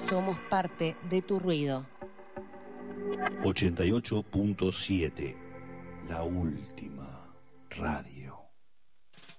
Somos parte de tu ruido. 88.7, la última radio.